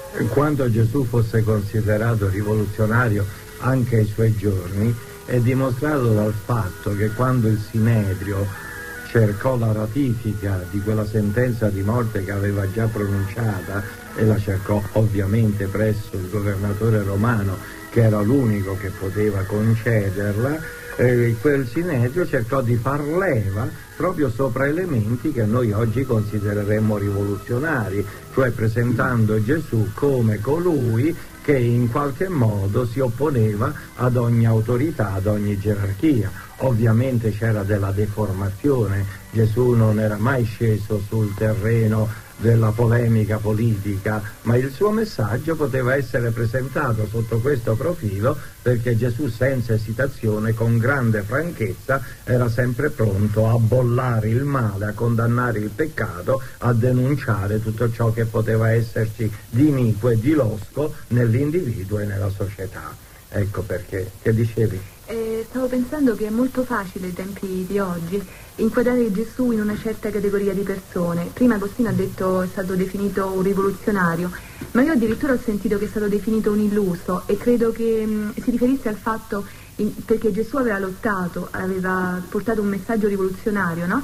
Quanto Gesù fosse considerato rivoluzionario anche ai suoi giorni è dimostrato dal fatto che quando il Sinedrio cercò la ratifica di quella sentenza di morte che aveva già pronunciata, e la cercò ovviamente presso il governatore romano, che era l'unico che poteva concederla, quel Sinedrio cercò di far leva proprio sopra elementi che noi oggi considereremmo rivoluzionari, cioè presentando Gesù come colui che in qualche modo si opponeva ad ogni autorità, ad ogni gerarchia. Ovviamente c'era della deformazione, Gesù non era mai sceso sul terreno della polemica politica, ma il suo messaggio poteva essere presentato sotto questo profilo, perché Gesù senza esitazione, con grande franchezza, era sempre pronto a bollare il male, a condannare il peccato, a denunciare tutto ciò che poteva esserci di iniquo e di losco nell'individuo e nella società. Ecco perché. Che dicevi? Stavo pensando che è molto facile ai tempi di oggi inquadrare Gesù in una certa categoria di persone. Prima Agostino ha detto è stato definito un rivoluzionario, ma io addirittura ho sentito che è stato definito un illuso, e credo che si riferisse al fatto perché Gesù aveva lottato, aveva portato un messaggio rivoluzionario, no?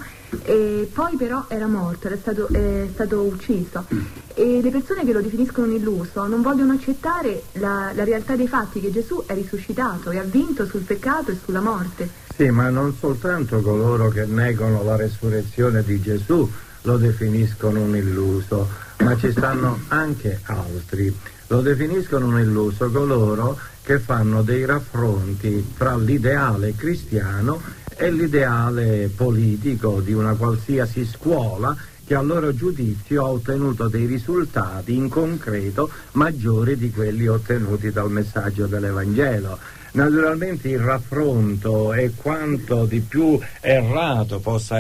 E poi però era morto, è stato ucciso, e le persone che lo definiscono un illuso non vogliono accettare la realtà dei fatti, che Gesù è risuscitato e ha vinto sul peccato e sulla morte. Sì, ma non soltanto coloro che negano la resurrezione di Gesù lo definiscono un illuso, ma ci stanno anche altri. Lo definiscono un illuso coloro che fanno dei raffronti tra l'ideale cristiano e l'ideale politico di una qualsiasi scuola, che a loro giudizio ha ottenuto dei risultati in concreto maggiori di quelli ottenuti dal messaggio dell'Evangelo. Naturalmente il raffronto è quanto di più errato possa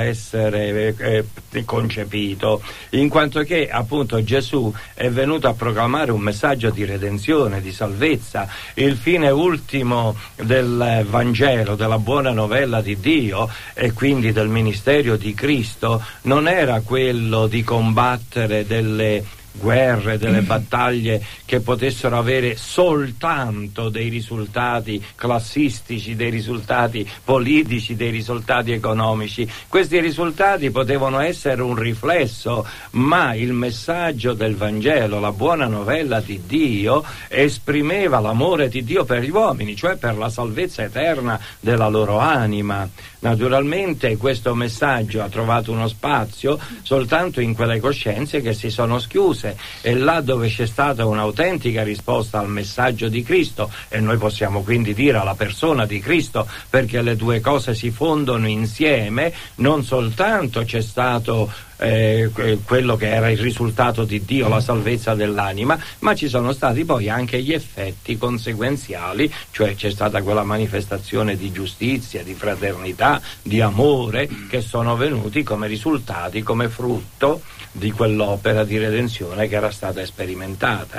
essere concepito, in quanto che appunto Gesù è venuto a proclamare un messaggio di redenzione, di salvezza. Il fine ultimo del Vangelo, della buona novella di Dio e quindi del ministero di Cristo, non era quello di combattere delle guerre, delle battaglie che potessero avere soltanto dei risultati classistici, dei risultati politici, dei risultati economici. Questi risultati potevano essere un riflesso, ma il messaggio del Vangelo, la buona novella di Dio, esprimeva l'amore di Dio per gli uomini, cioè per la salvezza eterna della loro anima. Naturalmente questo messaggio ha trovato uno spazio soltanto in quelle coscienze che si sono schiuse, e là dove c'è stata un'autentica risposta al messaggio di Cristo, e noi possiamo quindi dire alla persona di Cristo, perché le due cose si fondono insieme, non soltanto c'è stato quello che era il risultato di Dio, la salvezza dell'anima, ma ci sono stati poi anche gli effetti conseguenziali, cioè c'è stata quella manifestazione di giustizia, di fraternità, di amore, che sono venuti come risultati, come frutto di quell'opera di redenzione che era stata sperimentata.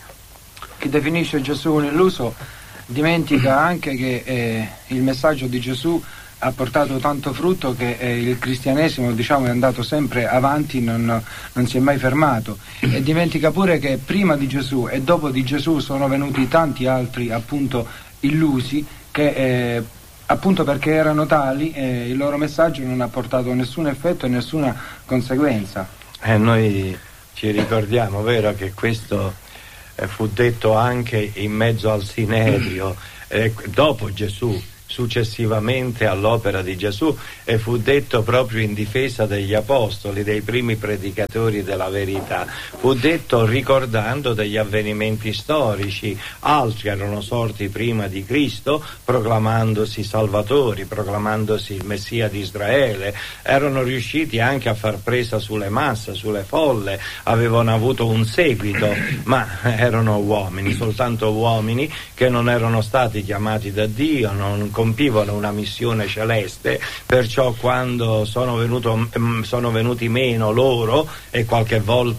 Chi definisce Gesù un illuso dimentica anche che il messaggio di Gesù ha portato tanto frutto, che il cristianesimo, diciamo, è andato sempre avanti, non si è mai fermato, e dimentica pure che prima di Gesù e dopo di Gesù sono venuti tanti altri appunto illusi che appunto perché erano tali il loro messaggio non ha portato nessun effetto e nessuna conseguenza. Noi ci ricordiamo, vero, che questo fu detto anche in mezzo al Sinedrio dopo Gesù, successivamente all'opera di Gesù, e fu detto proprio in difesa degli apostoli, dei primi predicatori della verità. Fu detto ricordando degli avvenimenti storici. Altri erano sorti prima di Cristo, proclamandosi salvatori, proclamandosi il Messia di Israele, erano riusciti anche a far presa sulle masse, sulle folle, avevano avuto un seguito, ma erano uomini, soltanto uomini che non erano stati chiamati da Dio, non compivano una missione celeste, perciò quando sono venuti meno loro, e qualche volta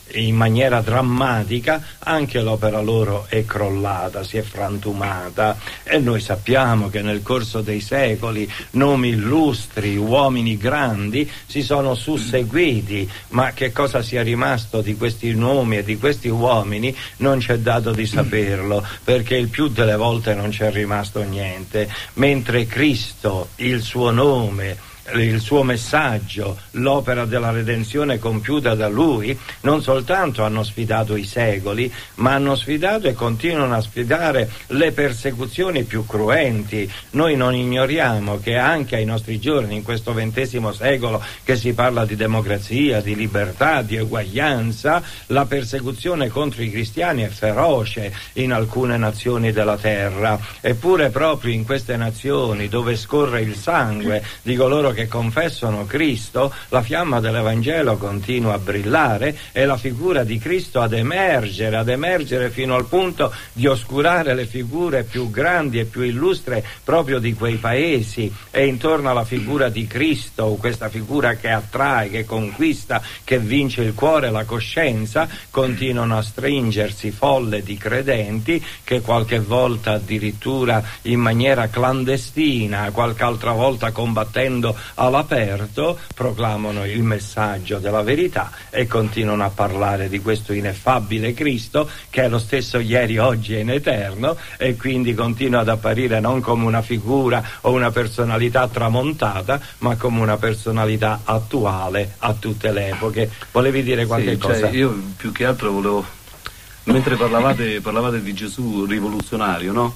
in maniera drammatica, anche l'opera loro è crollata, si è frantumata, e noi sappiamo che nel corso dei secoli nomi illustri, uomini grandi si sono susseguiti, ma che cosa sia rimasto di questi nomi e di questi uomini non c'è dato di saperlo, perché il più delle volte non c'è rimasto niente, mentre Cristo, il suo nome, il suo messaggio, l'opera della redenzione compiuta da lui, non soltanto hanno sfidato i secoli, ma hanno sfidato e continuano a sfidare le persecuzioni più cruenti. Noi non ignoriamo che anche ai nostri giorni, in questo XX secolo, che si parla di democrazia, di libertà, di eguaglianza, la persecuzione contro i cristiani è feroce in alcune nazioni della terra. Eppure proprio in queste nazioni dove scorre il sangue di coloro che confessano Cristo, la fiamma dell'Evangelo continua a brillare e la figura di Cristo ad emergere fino al punto di oscurare le figure più grandi e più illustre proprio di quei paesi. E intorno alla figura di Cristo, questa figura che attrae, che conquista, che vince il cuore e la coscienza, continuano a stringersi folle di credenti che qualche volta addirittura in maniera clandestina, qualche altra volta combattendo all'aperto, proclamano il messaggio della verità e continuano a parlare di questo ineffabile Cristo che è lo stesso ieri, oggi e in eterno, e quindi continua ad apparire non come una figura o una personalità tramontata, ma come una personalità attuale a tutte le epoche. Volevi dire qualche cosa? Io più che altro volevo, mentre parlavate di Gesù rivoluzionario, no?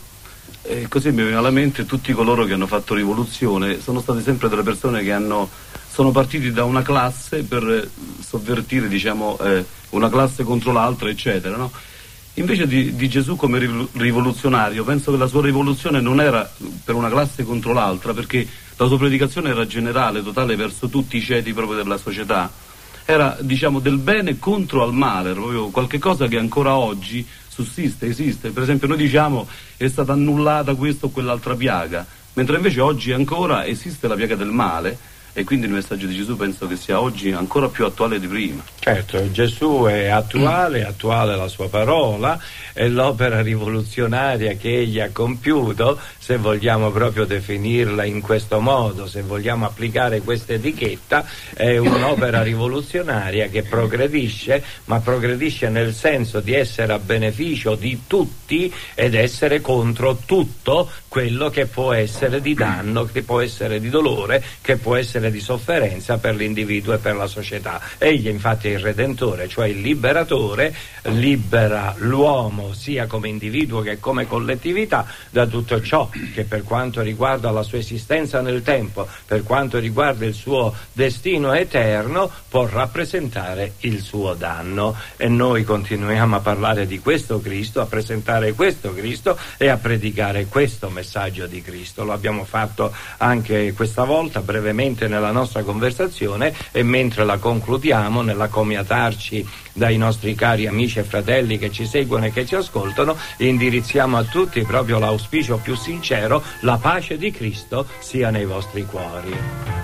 E così mi viene alla mente tutti coloro che hanno fatto rivoluzione sono state sempre delle persone che sono partiti da una classe per sovvertire, diciamo, una classe contro l'altra, eccetera, no? Invece di Gesù come rivoluzionario, penso che la sua rivoluzione non era per una classe contro l'altra, perché la sua predicazione era generale, totale, verso tutti i ceti proprio della società. Era, diciamo, del bene contro al male, era proprio qualche cosa che ancora oggi sussiste, esiste. Per esempio noi diciamo è stata annullata questa o quell'altra piaga, mentre invece oggi ancora esiste la piaga del male, e quindi il messaggio di Gesù penso che sia oggi ancora più attuale di prima. Certo, Gesù è attuale la sua parola, e l'opera rivoluzionaria che egli ha compiuto, se vogliamo proprio definirla in questo modo, se vogliamo applicare questa etichetta, è un'opera rivoluzionaria che progredisce, ma progredisce nel senso di essere a beneficio di tutti ed essere contro tutto quello che può essere di danno, che può essere di dolore, che può essere di sofferenza per l'individuo e per la società. Egli infatti è il Redentore, cioè il liberatore, libera l'uomo sia come individuo che come collettività da tutto ciò che per quanto riguarda la sua esistenza nel tempo, per quanto riguarda il suo destino eterno, può rappresentare il suo danno. E noi continuiamo a parlare di questo Cristo, a presentare questo Cristo e a predicare questo messaggio di Cristo. Lo abbiamo fatto anche questa volta brevemente nella nostra conversazione, e mentre la concludiamo, nell'accomiatarci dai nostri cari amici e fratelli che ci seguono e che ci ascoltano, indirizziamo a tutti proprio l'auspicio più sincero: la pace di Cristo sia nei vostri cuori.